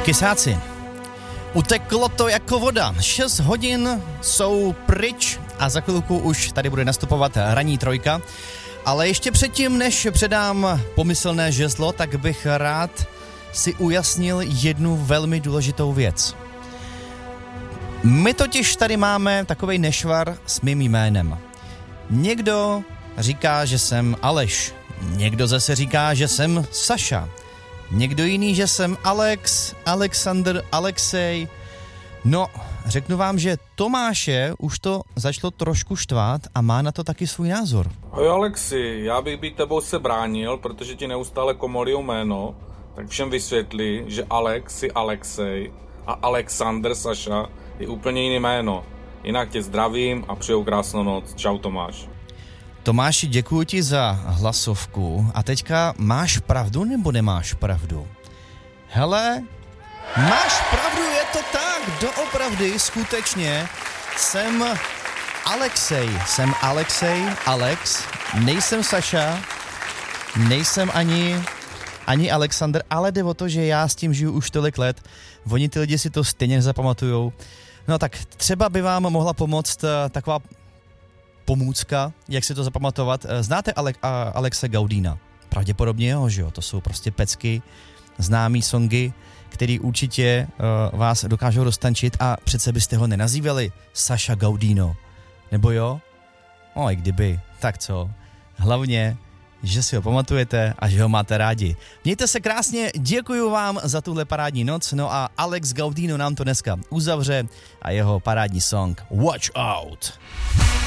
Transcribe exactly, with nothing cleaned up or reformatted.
Kysáci. Uteklo to jako voda. šest hodin jsou pryč a za chvilku už tady bude nastupovat ranní trojka. Ale ještě předtím, než předám pomyslné žezlo, tak bych rád si ujasnil jednu velmi důležitou věc. My totiž tady máme takovej nešvar s mým jménem. Někdo říká, že jsem Aleš, někdo zase říká, že jsem Saša, někdo jiný, že jsem Alex, Alexander, Alexej. No, řeknu vám, že Tomáše už to začalo trošku štvát a má na to taky svůj názor. Ahoj Alexi, já bych být tebou se bránil, protože ti neustále komolujou jméno, tak všem vysvětli, že Alex je Alexej a Alexander Saša je úplně jiný jméno. Jinak tě zdravím a přeju krásnou noc. Čau Tomáš. Tomáši, děkuji ti za hlasovku. A teďka máš pravdu nebo nemáš pravdu? Hele, máš pravdu, je to tak, doopravdy, skutečně. Jsem Alexej, jsem Alexej, Alex, nejsem Saša, nejsem ani, ani Alexander, ale jde o to, že já s tím žiju už tolik let. Oni ty lidi si to stejně nezapamatujou. No tak třeba by vám mohla pomoct uh, taková pomůcka, jak si to zapamatovat. Znáte Ale- a- Alexe Gaudína? Pravděpodobně jo, že jo, to jsou prostě pecky, známý songy, který určitě uh, vás dokážou roztančit a přece byste ho nenazývali Saša Gaudino. Nebo jo? No i kdyby, tak co? Hlavně, že si ho pamatujete a že ho máte rádi. Mějte se krásně, děkuju vám za tuhle parádní noc, no a Alex Gaudino nám to dneska uzavře a jeho parádní song Watch Out.